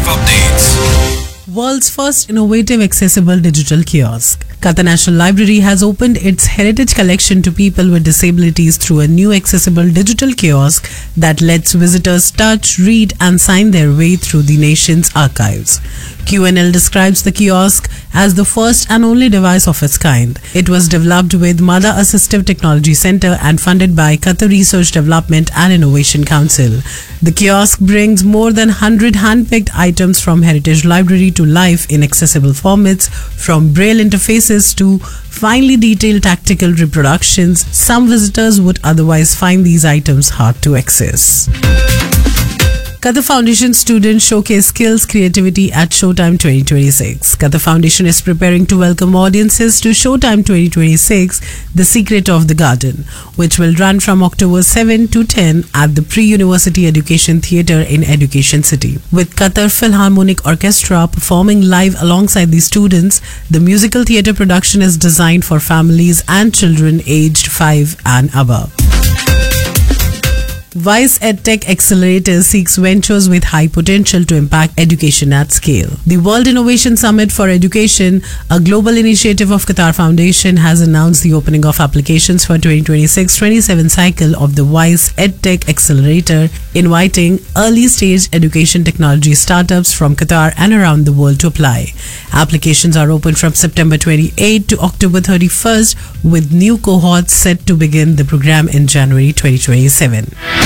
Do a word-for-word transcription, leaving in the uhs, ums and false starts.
Live updates. World's first innovative accessible digital kiosk. Qatar National Library has opened its heritage collection to people with disabilities through a new accessible digital kiosk that lets visitors touch, read and sign their way through the nation's archives. Q N L describes the kiosk as the first and only device of its kind. It was developed with Mada Assistive Technology Center and funded by Qatar Research Development and Innovation Council. The kiosk brings more than one hundred hand-picked items from Heritage Library to life in accessible formats, from braille interfaces to finely detailed tactical reproductions. Some visitors would otherwise find these items hard to access. Qatar Foundation students showcase skills creativity at Showtime twenty twenty-six. Qatar Foundation is preparing to welcome audiences to Showtime twenty twenty-six, The Secret of the Garden, which will run from October seventh to tenth at the Pre-University Education Theatre in Education City. With Qatar Philharmonic Orchestra performing live alongside the students, the musical theatre production is designed for families and children aged five and above. WISE EdTech Accelerator seeks ventures with high potential to impact education at scale. The World Innovation Summit for Education, a global initiative of Qatar Foundation, has announced the opening of applications for twenty twenty-six twenty-seven cycle of the WISE EdTech Accelerator, inviting early-stage education technology startups from Qatar and around the world to apply. Applications are open from September twenty-eighth to October thirty-first, with new cohorts set to begin the program in January twenty twenty-seven.